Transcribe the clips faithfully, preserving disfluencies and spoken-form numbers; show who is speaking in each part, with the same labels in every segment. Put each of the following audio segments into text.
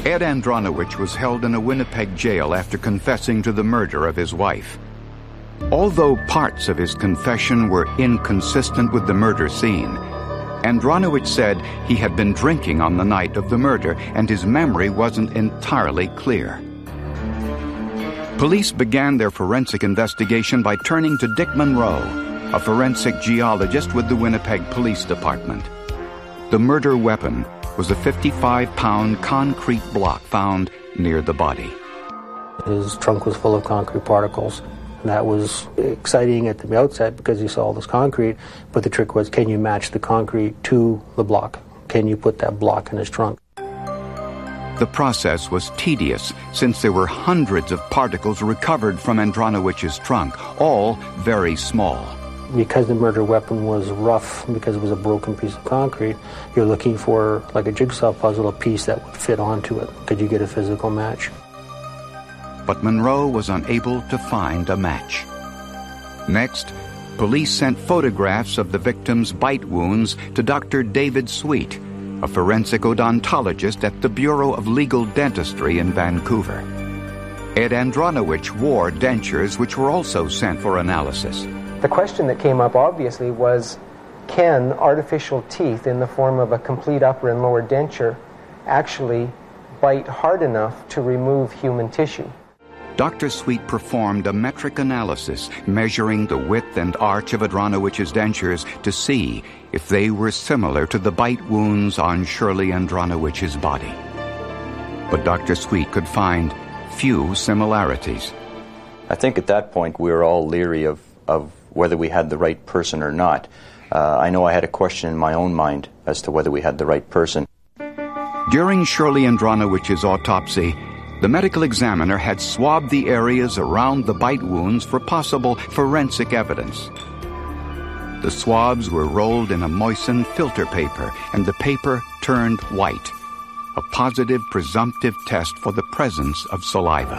Speaker 1: Ed Andronowicz was held in a Winnipeg jail after confessing to the murder of his wife. Although parts of his confession were inconsistent with the murder scene, Andronowicz said he had been drinking on the night of the murder and his memory wasn't entirely clear. Police began their forensic investigation by turning to Dick Monroe, a forensic geologist with the Winnipeg Police Department. The murder weapon was a fifty-five pound concrete block found near the body.
Speaker 2: His trunk was full of concrete particles. And that was exciting at the outset because you saw all this concrete, but the trick was, can you match the concrete to the block? Can you put that block in his trunk?
Speaker 1: The process was tedious since there were hundreds of particles recovered from Andronowicz's trunk, all very small.
Speaker 2: Because the murder weapon was rough, because it was a broken piece of concrete, you're looking for, like a jigsaw puzzle, a piece that would fit onto it. Could you get a physical match?
Speaker 1: But Monroe was unable to find a match. Next, police sent photographs of the victim's bite wounds to Doctor David Sweet, a forensic odontologist at the Bureau of Legal Dentistry in Vancouver. Ed Andronowicz wore dentures which were also sent for analysis.
Speaker 3: The question that came up, obviously, was, can artificial teeth in the form of a complete upper and lower denture actually bite hard enough to remove human tissue?
Speaker 1: Doctor Sweet performed a metric analysis measuring the width and arch of Andronowicz's dentures to see if they were similar to the bite wounds on Shirley Andronowicz's body. But Doctor Sweet could find few similarities.
Speaker 4: I think at that point we were all leery of, of whether we had the right person or not. Uh, I know I had a question in my own mind as to whether we had the right person.
Speaker 1: During Shirley Andronowicz's autopsy, the medical examiner had swabbed the areas around the bite wounds for possible forensic evidence. The swabs were rolled in a moistened filter paper, and the paper turned white, a positive presumptive test for the presence of saliva.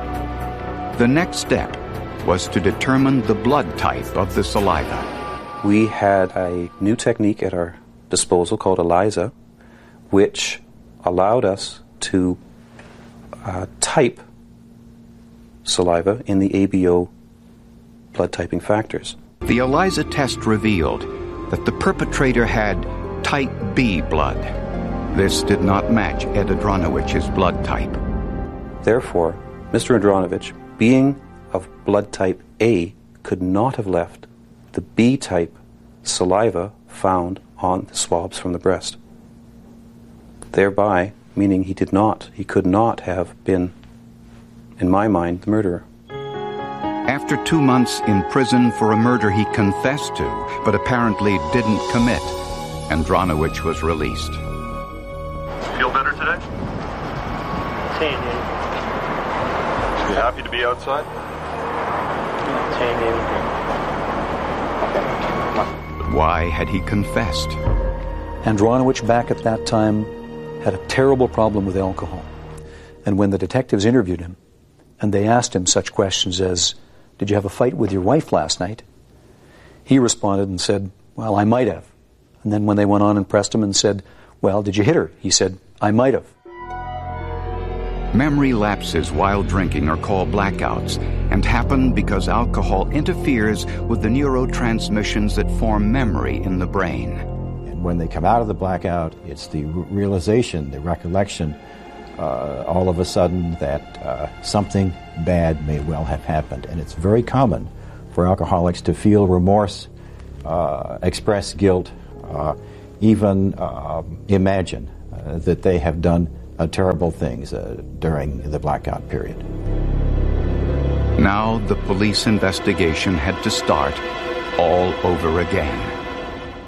Speaker 1: The next step was to determine the blood type of the saliva.
Speaker 5: We had a new technique at our disposal called ELISA, which allowed us to Uh, type saliva in the A B O blood typing factors.
Speaker 1: The ELISA test revealed that the perpetrator had type B blood. This did not match Ed Andronowicz's blood type.
Speaker 5: Therefore, Mister Andronowicz, being of blood type A, could not have left the B type saliva found on the swabs from the breast. Thereby, meaning he did not, he could not have been, in my mind, the murderer.
Speaker 1: After two months in prison for a murder he confessed to, but apparently didn't commit, Andronowicz was released.
Speaker 6: Feel better today?
Speaker 2: Same,
Speaker 6: You happy to be outside?
Speaker 2: Same,
Speaker 1: But why had he confessed?
Speaker 7: Andronowicz, back at that time, had a terrible problem with alcohol. And when the detectives interviewed him, and they asked him such questions as, did you have a fight with your wife last night? He responded and said, well, I might have. And then when they went on and pressed him and said, well, did you hit her? He said, I might have.
Speaker 1: Memory lapses while drinking are called blackouts and happen because alcohol interferes with the neurotransmissions that form memory in the brain.
Speaker 8: When they come out of the blackout, it's the realization, the recollection, uh, all of a sudden that uh, something bad may well have happened. And it's very common for alcoholics to feel remorse, uh, express guilt, uh, even uh, imagine uh, that they have done uh, terrible things uh, during the blackout period.
Speaker 1: Now the police investigation had to start all over again.